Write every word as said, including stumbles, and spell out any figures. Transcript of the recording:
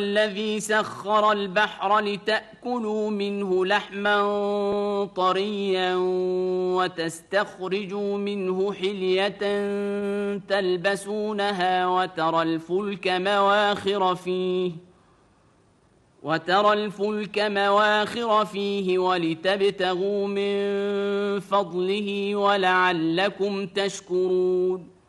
الذي سخر البحر لتأكلوا منه لحما طريا وتستخرجوا منه حلية تلبسونها وترى الفلك مواخر فيه وترى الفلك مواخر فيه ولتبتغوا من فضله ولعلكم تشكرون